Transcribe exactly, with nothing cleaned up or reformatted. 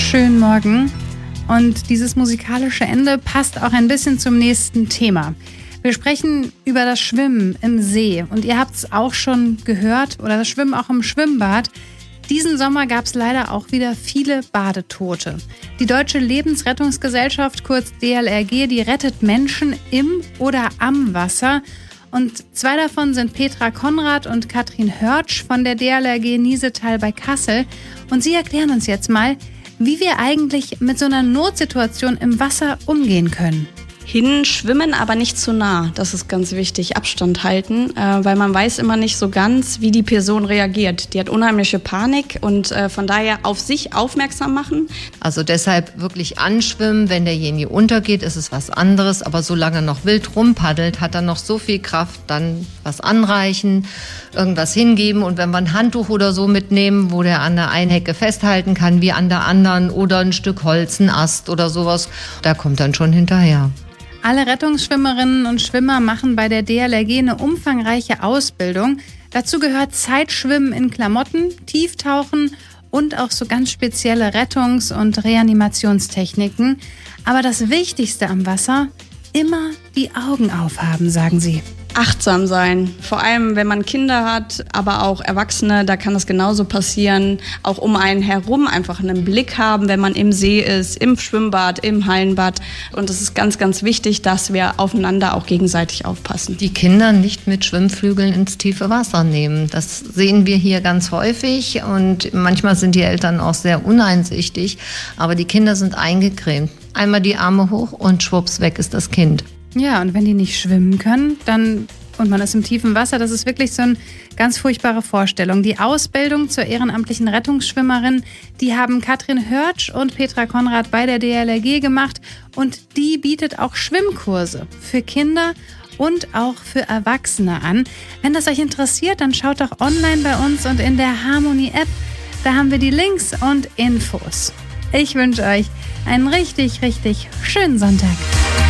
wunderschönen Morgen. Und dieses musikalische Ende passt auch ein bisschen zum nächsten Thema. Wir sprechen über das Schwimmen im See. Und ihr habt es auch schon gehört, oder das Schwimmen auch im Schwimmbad. Diesen Sommer gab es leider auch wieder viele Badetote. Die Deutsche Lebensrettungsgesellschaft, kurz D L R G, die rettet Menschen im oder am Wasser. Und zwei davon sind Petra Konrad und Katrin Hörtsch von der D L R G Niesetal bei Kassel. Und sie erklären uns jetzt mal, wie wir eigentlich mit so einer Notsituation im Wasser umgehen können. Hinschwimmen, aber nicht zu nah. Das ist ganz wichtig. Abstand halten, äh, weil man weiß immer nicht so ganz, wie die Person reagiert. Die hat unheimliche Panik und äh, von daher auf sich aufmerksam machen. Also deshalb wirklich anschwimmen. Wenn derjenige untergeht, ist es was anderes. Aber solange er noch wild rumpaddelt, hat er noch so viel Kraft, dann was anreichen, irgendwas hingeben. Und wenn wir ein Handtuch oder so mitnehmen, wo der an der einen Hecke festhalten kann, wie an der anderen, oder ein Stück Holz, ein Ast oder sowas, da kommt dann schon hinterher. Alle Rettungsschwimmerinnen und Schwimmer machen bei der D L R G eine umfangreiche Ausbildung. Dazu gehört Zeitschwimmen in Klamotten, Tieftauchen und auch so ganz spezielle Rettungs- und Reanimationstechniken. Aber das Wichtigste am Wasser, immer die Augen aufhaben, sagen sie. Achtsam sein, vor allem wenn man Kinder hat, aber auch Erwachsene, da kann das genauso passieren. Auch um einen herum einfach einen Blick haben, wenn man im See ist, im Schwimmbad, im Hallenbad. Und es ist ganz, ganz wichtig, dass wir aufeinander auch gegenseitig aufpassen. Die Kinder nicht mit Schwimmflügeln ins tiefe Wasser nehmen. Das sehen wir hier ganz häufig und manchmal sind die Eltern auch sehr uneinsichtig. Aber die Kinder sind eingecremt. Einmal die Arme hoch und schwupps, weg ist das Kind. Ja, und wenn die nicht schwimmen können, dann und man ist im tiefen Wasser, das ist wirklich so eine ganz furchtbare Vorstellung. Die Ausbildung zur ehrenamtlichen Rettungsschwimmerin, die haben Katrin Hörtsch und Petra Konrad bei der D L R G gemacht und die bietet auch Schwimmkurse für Kinder und auch für Erwachsene an. Wenn das euch interessiert, dann schaut doch online bei uns und in der Harmony-App. Da haben wir die Links und Infos. Ich wünsche euch einen richtig, richtig schönen Sonntag.